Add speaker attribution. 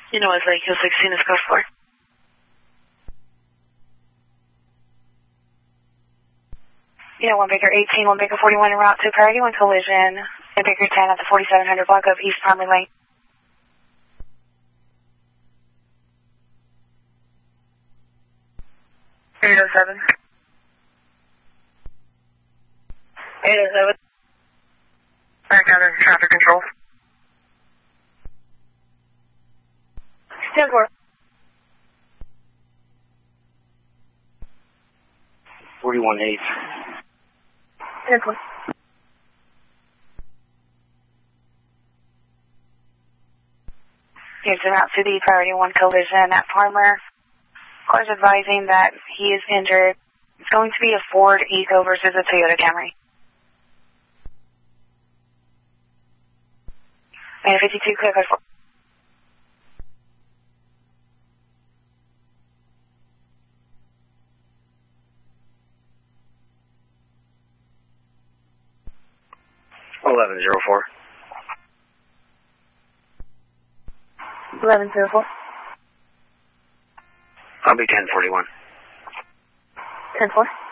Speaker 1: You know, it's Lake Hill 16 is code 4. You know, 1 Baker 18, 1 Baker 41 en route to priority 1 collision. And Baker 10 at the 4700 block of East Palmer Lane. Eight oh seven. 807. Back out of traffic control. 10-4.
Speaker 2: 41-8.
Speaker 1: 10-4. Here's en route to the priority 1 collision at Palmer. Car's advising that he is injured. It's going to be a Ford Eco versus a Toyota Camry. And 52, clear code 4.
Speaker 2: Eleven 04.
Speaker 1: 1104.
Speaker 2: I'll be 1041.
Speaker 1: 10-4.